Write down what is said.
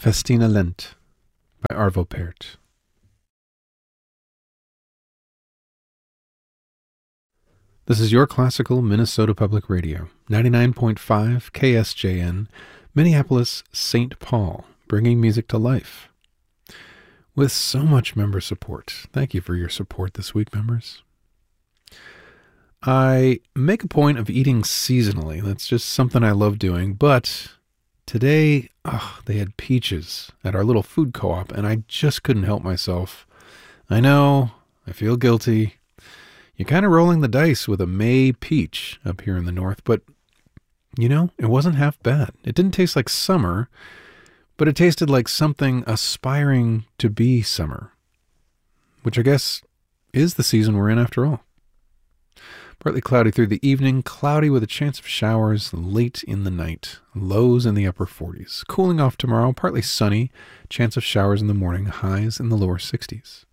Festina Lent by Arvo Pärt. This is your classical Minnesota Public Radio, 99.5 KSJN, Minneapolis, St. Paul, bringing music to life. With so much member support. Thank you for your support this week, members. I make a point of eating seasonally. That's just something I love doing, but today, they had peaches at our little food co-op, and I just couldn't help myself. I know, I feel guilty. You're kind of rolling the dice with a May peach up here in the north, but, it wasn't half bad. It didn't taste like summer, but it tasted like something aspiring to be summer, which I guess is the season we're in after all. Partly cloudy through the evening, cloudy with a chance of showers late in the night, lows in the upper 40s. Cooling off tomorrow, partly sunny, chance of showers in the morning, highs in the lower 60s.